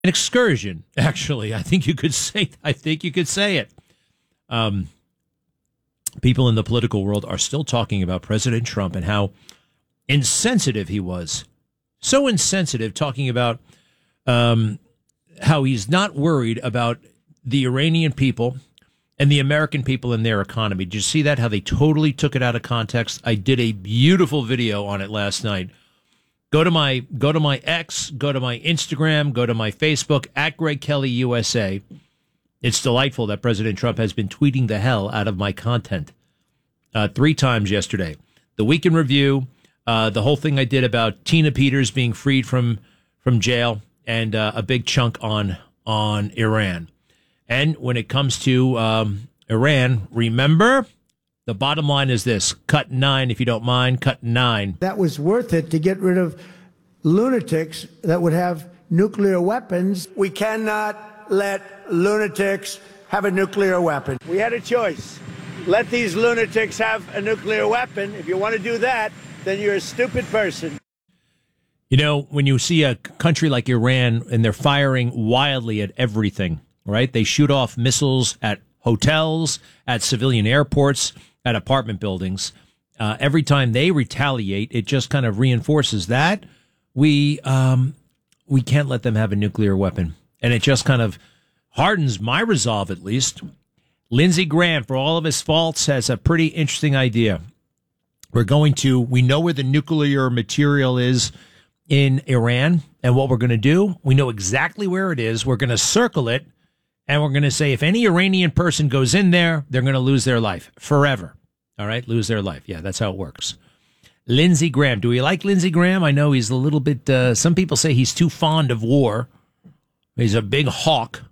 An excursion, actually. I think you could say it. People in the political world are still talking about President Trump and how insensitive he was. So insensitive, talking about how he's not worried about the Iranian people and the American people and their economy. Did you see that? How they totally took it out of context? I did a beautiful video on it last night. Go to my X, go to my Instagram, go to my Facebook, at Greg Kelly USA. It's delightful that President Trump has been tweeting the hell out of my content 3 times yesterday. The Week in Review, the whole thing I did about Tina Peters being freed from jail, and a big chunk on Iran. And when it comes to Iran, remember, the bottom line is this. Cut 9, if you don't mind. Cut 9. That was worth it to get rid of lunatics that would have nuclear weapons. We cannot let lunatics have a nuclear weapon. We had a choice. Let these lunatics have a nuclear weapon. If you want to do that, then you're a stupid person. You know, when you see a country like Iran and they're firing wildly at everything, right? They shoot off missiles at hotels, at civilian airports, at apartment buildings. Every time they retaliate, it just kind of reinforces that we can't let them have a nuclear weapon. And it just kind of hardens my resolve, at least. Lindsey Graham, for all of his faults, has a pretty interesting idea. We know where the nuclear material is in Iran, and what we're going to do, we know exactly where it is. We're going to circle it, and we're going to say if any Iranian person goes in there, they're going to lose their life forever. All right, lose their life. Yeah, that's how it works. Lindsey Graham. Do we like Lindsey Graham? I know he's a little bit, some people say he's too fond of war. He's a big hawk.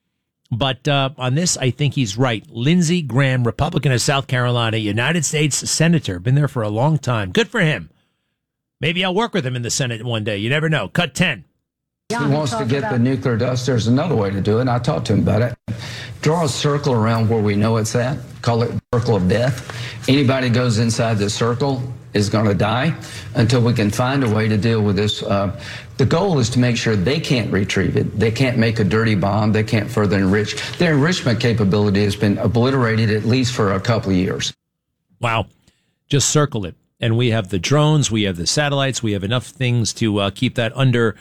But on this, I think he's right. Lindsey Graham, Republican of South Carolina, United States Senator, been there for a long time. Good for him. Maybe I'll work with him in the Senate one day. You never know. Cut 10. He wants to get the nuclear dust. There's another way to do it. I talked to him about it. Draw a circle around where we know it's at. Call it circle of death. Anybody that goes inside the circle is going to die until we can find a way to deal with this. The goal is to make sure they can't retrieve it. They can't make a dirty bomb. They can't further enrich. Their enrichment capability has been obliterated at least for a couple of years. Wow. Just circle it. And we have the drones. We have the satellites. We have enough things to keep that under...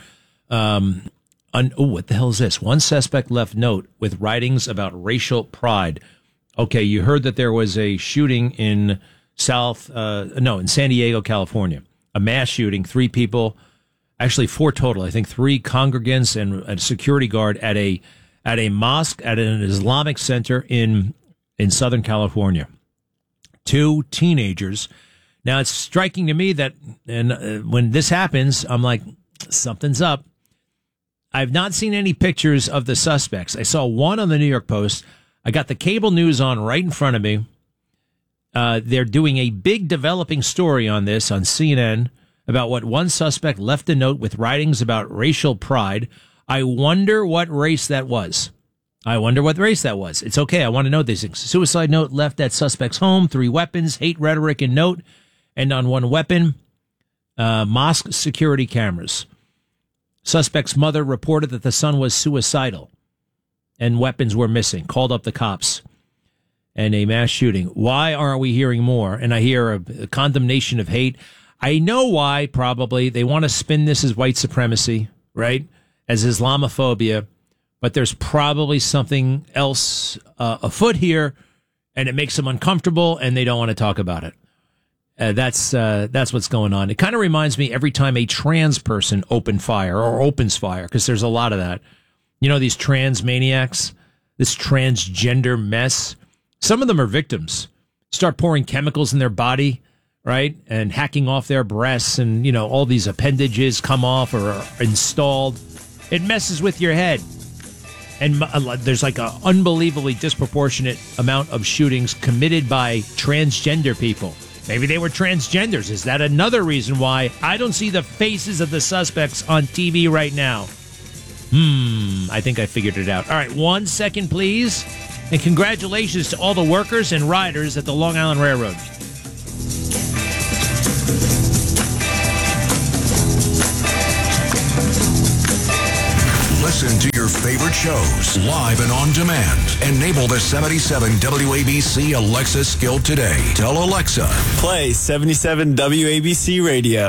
what the hell is this? One suspect left note with writings about racial pride. Okay, you heard that there was a shooting in in San Diego, California. A mass shooting, 3 people, actually 4 total. I think 3 congregants and a security guard at a mosque, at an Islamic center in Southern California. 2 teenagers. Now, it's striking to me that when this happens, I'm like, something's up. I've not seen any pictures of the suspects. I saw one on the New York Post. I got the cable news on right in front of me. They're doing a big developing story on this on CNN about what one suspect left a note with writings about racial pride. I wonder what race that was. It's okay. I want to know these things. Suicide note left at suspect's home. 3 weapons, hate rhetoric and note. And on one weapon, mosque security cameras. Suspect's mother reported that the son was suicidal and weapons were missing, called up the cops, and a mass shooting. Why aren't we hearing more? And I hear a condemnation of hate. I know why, probably. They want to spin this as white supremacy, right? As Islamophobia. But there's probably something else afoot here, and it makes them uncomfortable, and they don't want to talk about it. That's what's going on. It kind of reminds me every time a trans person opens fire, because there's a lot of that. You know, these trans maniacs, this transgender mess. Some of them are victims. Start pouring chemicals in their body, right? And hacking off their breasts, and, you know, all these appendages come off or are installed. It messes with your head. And there's like an unbelievably disproportionate amount of shootings committed by transgender people. Maybe they were transgenders. Is that another reason why I don't see the faces of the suspects on TV right now? I think I figured it out. All right, 1 second, please. And congratulations to all the workers and riders at the Long Island Railroad. Listen to your favorite shows live and on demand. Enable the 77 WABC Alexa skill today. Tell Alexa, play 77 WABC Radio.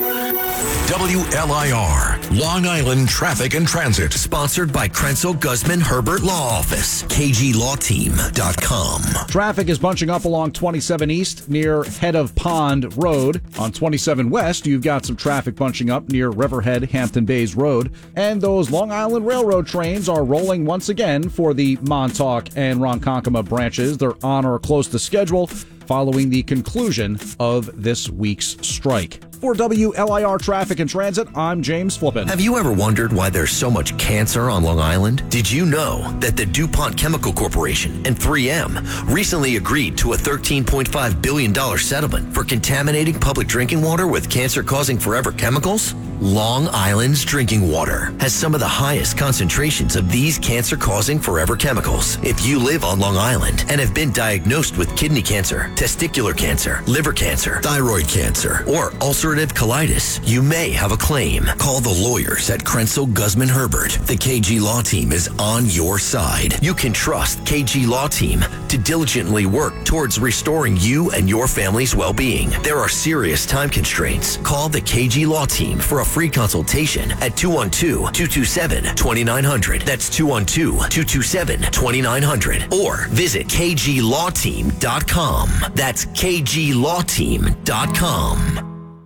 WLIR, Long Island Traffic and Transit. Sponsored by Krenzel Guzman Herbert Law Office. KGLawTeam.com. Traffic is bunching up along 27 East near Head of Pond Road. On 27 West, you've got some traffic bunching up near Riverhead, Hampton Bays Road. And those Long Island Railroad trains are rolling once again for the Montauk and Ronkonkoma branches. They're on or close to schedule following the conclusion of this week's strike. For WLIR Traffic and Transit, I'm James Flippin. Have you ever wondered why there's so much cancer on Long Island? Did you know that the DuPont Chemical Corporation and 3M recently agreed to a $13.5 billion settlement for contaminating public drinking water with cancer-causing forever chemicals? Long Island's drinking water has some of the highest concentrations of these cancer-causing forever chemicals. If you live on Long Island and have been diagnosed with kidney cancer, testicular cancer, liver cancer, thyroid cancer, or ulcerative colitis, you may have a claim. Call the lawyers at Krenzel Guzman Herbert. The KG Law Team is on your side. You can trust KG Law Team to diligently work towards restoring you and your family's well-being. There are serious time constraints. Call the KG Law Team for a free consultation at 212-227-2900. That's 212-227-2900. Or visit KGLawTeam.com. That's KGLawTeam.com.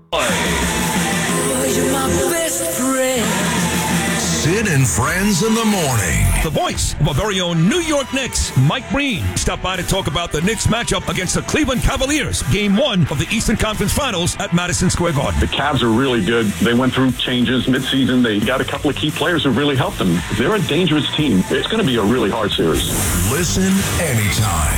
You're my best friend. Sid and Friends in the Morning. The voice of our very own New York Knicks, Mike Breen, stopped by to talk about the Knicks matchup against the Cleveland Cavaliers, Game 1 of the Eastern Conference Finals at Madison Square Garden. The Cavs are really good. They went through changes midseason. They got a couple of key players who really helped them. They're a dangerous team. It's going to be a really hard series. Listen anytime.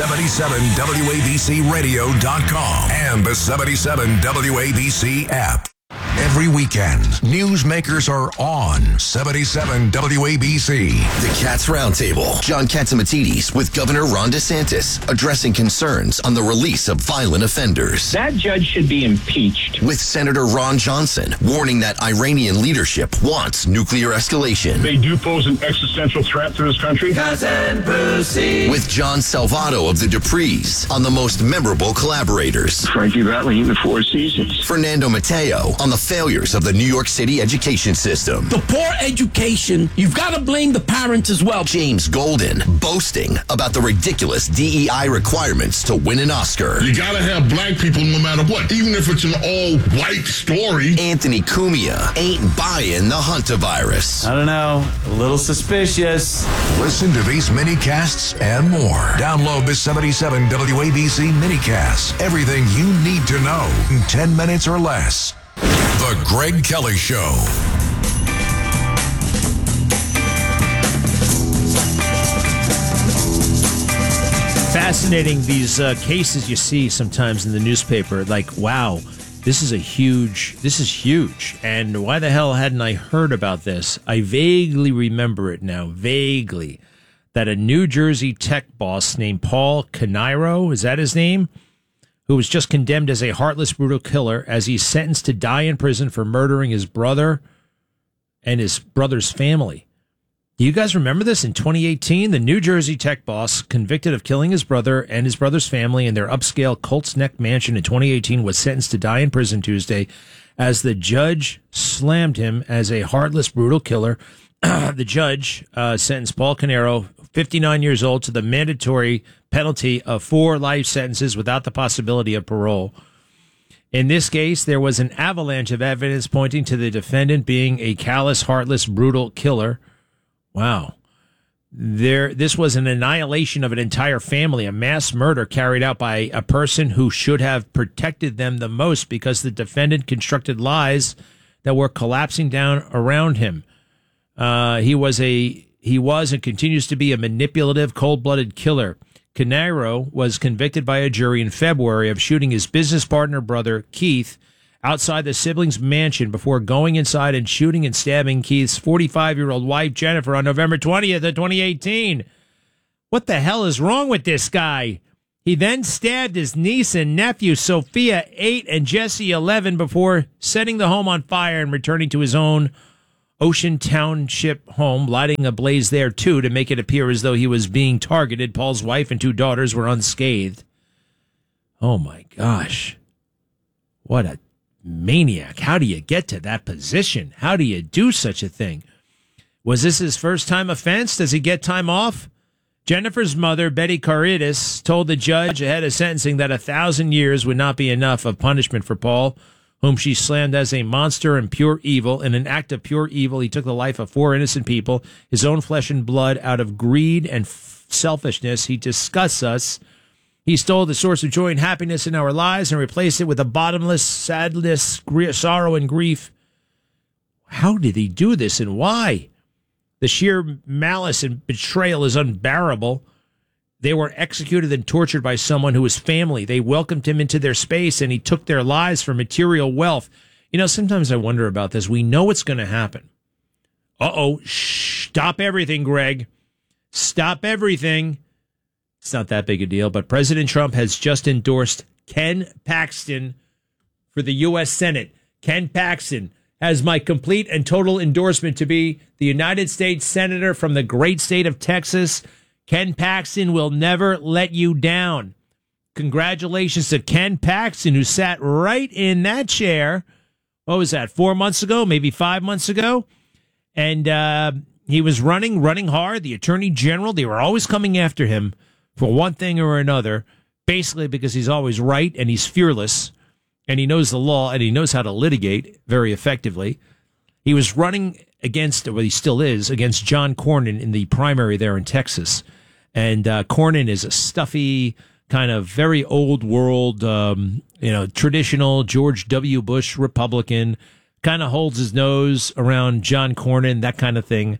77WABCRadio.com and the 77 WABC app. Every weekend, newsmakers are on 77 WABC. The Cats Roundtable. John Catsimatidis with Governor Ron DeSantis addressing concerns on the release of violent offenders. That judge should be impeached. With Senator Ron Johnson warning that Iranian leadership wants nuclear escalation. They do pose an existential threat to this country. Cousin Brucey. With John Salvato of the Duprees on the most memorable collaborators. Frankie Valli in the Four Seasons. Fernando Mateo on the failures of the New York City education system. The poor education, you've got to blame the parents as well. James Golden boasting about the ridiculous DEI requirements to win an Oscar. You got to have black people no matter what, even if it's an all-white story. Anthony Cumia ain't buying the hantavirus. I don't know, a little suspicious. Listen to these mini-casts and more. Download the 77 WABC mini-casts. Everything you need to know in 10 minutes or less. The Greg Kelly Show. Fascinating, these cases you see sometimes in the newspaper. Like, wow, this is huge. And why the hell hadn't I heard about this? I vaguely remember it now, vaguely, that a New Jersey tech boss named Paul Caniro, is that his name? Who was just condemned as a heartless, brutal killer as he's sentenced to die in prison for murdering his brother and his brother's family. Do you guys remember this? In 2018, the New Jersey tech boss convicted of killing his brother and his brother's family in their upscale Colts Neck mansion in 2018 was sentenced to die in prison Tuesday as the judge slammed him as a heartless, brutal killer. The judge sentenced Paul Caniro, 59 years old, to the mandatory penalty of 4 life sentences without the possibility of parole. In this case, there was an avalanche of evidence pointing to the defendant being a callous, heartless, brutal killer. Wow. This was an annihilation of an entire family, a mass murder carried out by a person who should have protected them the most because the defendant constructed lies that were collapsing down around him. He was and continues to be a manipulative, cold-blooded killer. Caniro was convicted by a jury in February of shooting his business partner brother, Keith, outside the siblings' mansion before going inside and shooting and stabbing Keith's 45-year-old wife, Jennifer, on November 20th of 2018. What the hell is wrong with this guy? He then stabbed his niece and nephew, Sophia, 8, and Jesse, 11, before setting the home on fire and returning to his own Ocean Township home, lighting a blaze there, too, to make it appear as though he was being targeted. Paul's wife and 2 daughters were unscathed. Oh, my gosh. What a maniac. How do you get to that position? How do you do such a thing? Was this his first time offense? Does he get time off? Jennifer's mother, Betty Caritas, told the judge ahead of sentencing that 1,000 years would not be enough of punishment for Paul, whom she slammed as a monster and pure evil. In an act of pure evil, he took the life of 4 innocent people, his own flesh and blood, out of greed and selfishness. He disgusts us. He stole the source of joy and happiness in our lives and replaced it with a bottomless sadness, sorrow, and grief. How did he do this, and why? The sheer malice and betrayal is unbearable. They were executed and tortured by someone who was family. They welcomed him into their space, and he took their lives for material wealth. You know, sometimes I wonder about this. We know what's going to happen. Stop everything, Greg. Stop everything. It's not that big a deal, but President Trump has just endorsed Ken Paxton for the U.S. Senate. Ken Paxton has my complete and total endorsement to be the United States Senator from the great state of Texas. Ken Paxton will never let you down. Congratulations to Ken Paxton, who sat right in that chair. What was that, 4 months ago, maybe 5 months ago? And he was running hard. The Attorney General, they were always coming after him for one thing or another, basically because he's always right and he's fearless and he knows the law and he knows how to litigate very effectively. He was running against, well, he still is, against John Cornyn in the primary there in Texas. And Cornyn is a stuffy, kind of very old world, traditional George W. Bush Republican, kind of holds his nose around John Cornyn, that kind of thing.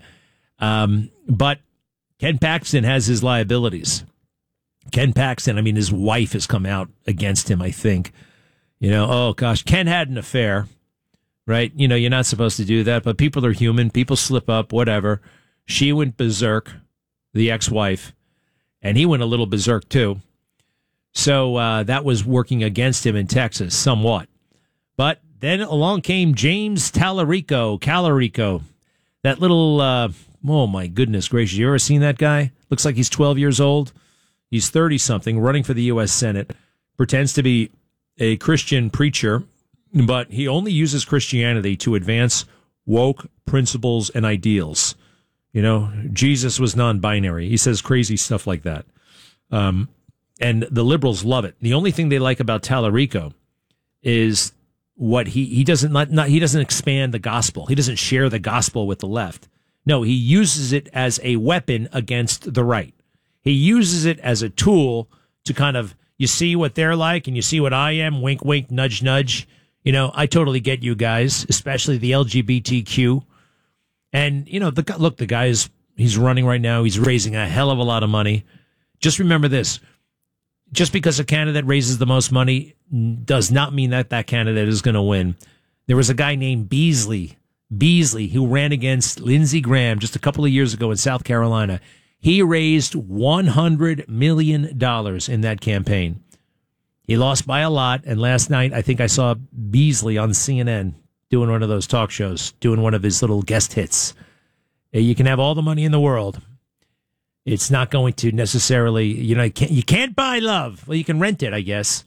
But Ken Paxton has his liabilities. Ken Paxton, his wife has come out against him, I think. Oh gosh, Ken had an affair, right? You're not supposed to do that, but people are human. People slip up, whatever. She went berserk, the ex-wife, and he went a little berserk too. So that was working against him in Texas somewhat. But then along came James Calarico, that little, oh my goodness gracious, you ever seen that guy? Looks like he's 12 years old. He's 30-something, running for the U.S. Senate, pretends to be a Christian preacher, but he only uses Christianity to advance woke principles and ideals. Jesus was non-binary. He says crazy stuff like that. And the liberals love it. The only thing they like about Talarico is what he doesn't expand the gospel. He doesn't share the gospel with the left. No, he uses it as a weapon against the right. He uses it as a tool to kind of, you see what they're like and you see what I am, wink, wink, nudge, nudge. I totally get you guys, especially the LGBTQ. And, the guy he's running right now. He's raising a hell of a lot of money. Just remember this. Just because a candidate raises the most money does not mean that candidate is going to win. There was a guy named Beasley, who ran against Lindsey Graham just a couple of years ago in South Carolina. He raised $100 million in that campaign. He lost by a lot, and last night I think I saw Beasley on CNN doing one of those talk shows, doing one of his little guest hits. You can have all the money in the world. It's not going to necessarily, you can't buy love. Well, you can rent it, I guess.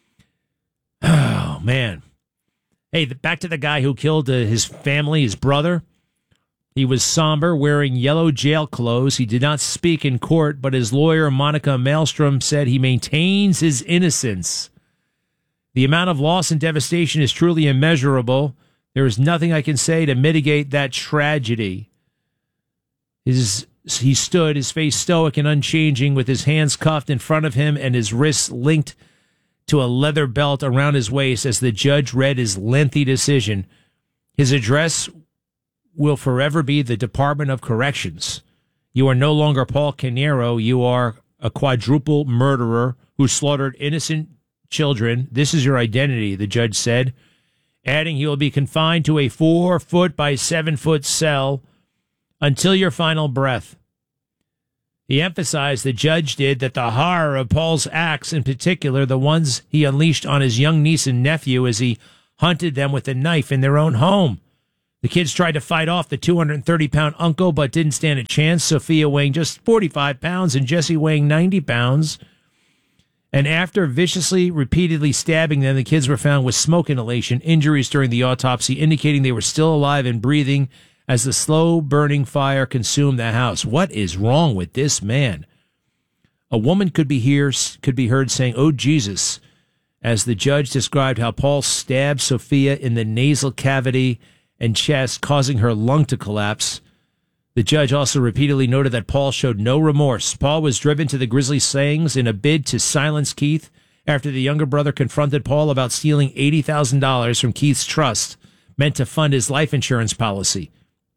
Oh, man. Hey, back to the guy who killed his family, his brother. He was somber, wearing yellow jail clothes. He did not speak in court, but his lawyer, Monica Maelstrom, said he maintains his innocence. The amount of loss and devastation is truly immeasurable. There is nothing I can say to mitigate that tragedy. He stood, his face stoic and unchanging, with his hands cuffed in front of him and his wrists linked to a leather belt around his waist as the judge read his lengthy decision. His address will forever be the Department of Corrections. You are no longer Paul Canero. You are a quadruple murderer who slaughtered innocent children. This is your identity, the judge said, adding he will be confined to a 4-foot by 7-foot cell until your final breath. He emphasized, the judge did, that the horror of Paul's acts, in particular the ones he unleashed on his young niece and nephew as he hunted them with a knife in their own home. The kids tried to fight off the 230-pound uncle, but didn't stand a chance. Sophia weighing just 45 pounds and Jesse weighing 90 pounds. And after viciously, repeatedly stabbing them, the kids were found with smoke inhalation, injuries during the autopsy, indicating they were still alive and breathing as the slow-burning fire consumed the house. What is wrong with this man? A woman could be heard saying, "Oh, Jesus," as the judge described how Paul stabbed Sophia in the nasal cavity and chest, causing her lung to collapse. The judge also repeatedly noted that Paul showed no remorse. Paul was driven to the grisly sayings in a bid to silence Keith after the younger brother confronted Paul about stealing $80,000 from Keith's trust, meant to fund his life insurance policy.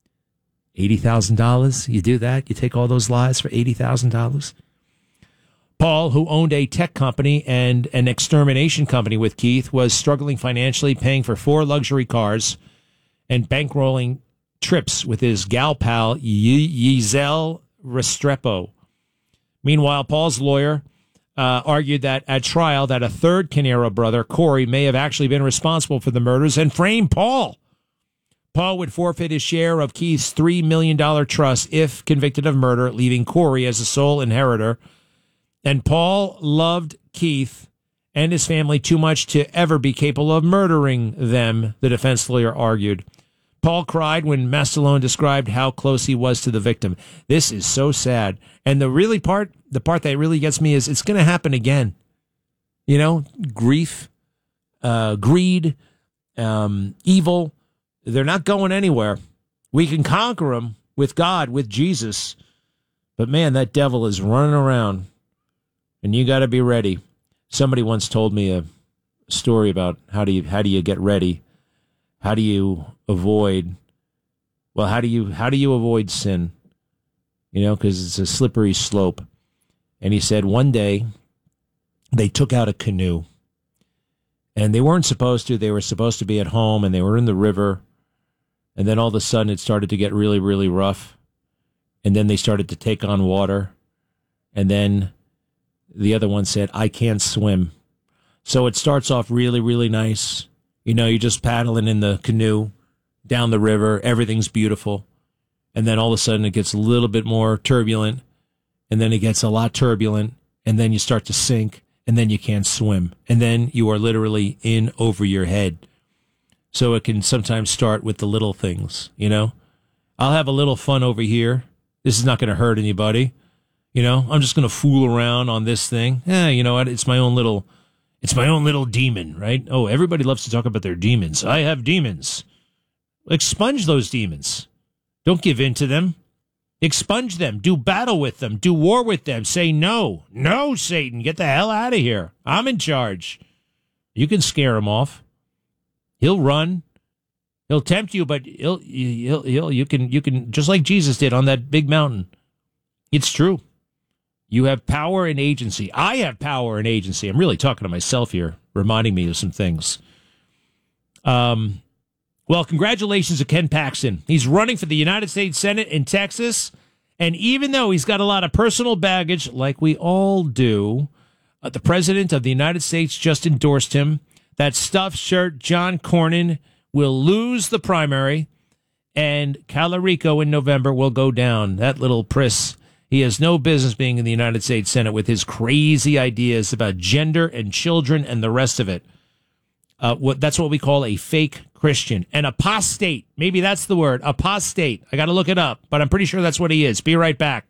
$80,000? You do that? You take all those lies for $80,000? Paul, who owned a tech company and an extermination company with Keith, was struggling financially, paying for 4 luxury cars and bankrolling trips with his gal pal, Giselle Restrepo. Meanwhile, Paul's lawyer argued that at trial that a third Canero brother, Corey, may have actually been responsible for the murders and framed Paul. Paul would forfeit his share of Keith's $3 million trust if convicted of murder, leaving Corey as the sole inheritor. And Paul loved Keith and his family too much to ever be capable of murdering them, the defense lawyer argued. Paul cried when Mastalone described how close he was to the victim. This is so sad. And the part that really gets me is it's going to happen again. You know, grief, greed, evil, they're not going anywhere. We can conquer them with God, with Jesus. But man, that devil is running around. And you got to be ready. Somebody once told me a story about how do you get ready? How do you avoid? Well, how do you avoid sin? You know, because it's a slippery slope. And he said one day they took out a canoe, and they weren't supposed to. They were supposed to be at home, and they were in the river. And then all of a sudden, it started to get really, really rough. And then they started to take on water, and then the other one said, "I can't swim." So it starts off really, really nice. You know, you're just paddling in the canoe down the river. Everything's beautiful. And then all of a sudden it gets a little bit more turbulent. And then it gets a lot turbulent. And then you start to sink. And then you can't swim. And then you are literally in over your head. So it can sometimes start with the little things, you know. I'll have a little fun over here. This is not going to hurt anybody. You know, I'm just going to fool around on this thing. You know what? It's my own little demon, right? Oh, everybody loves to talk about their demons. I have demons. Expunge those demons. Don't give in to them. Expunge them. Do battle with them. Do war with them. Say no. No, Satan. Get the hell out of here. I'm in charge. You can scare him off. He'll run. He'll tempt you, but you can just like Jesus did on that big mountain. It's true. You have power and agency. I have power and agency. I'm really talking to myself here, reminding me of some things. Well, congratulations to Ken Paxton. He's running for the United States Senate in Texas. And even though he's got a lot of personal baggage, like we all do, the president of the United States just endorsed him. That stuffed shirt, John Cornyn, will lose the primary. And Calorico in November will go down. That little priss. He has no business being in the United States Senate with his crazy ideas about gender and children and the rest of it. That's what we call a fake Christian. An apostate. Maybe that's the word. Apostate. I got to look it up, but I'm pretty sure that's what he is. Be right back.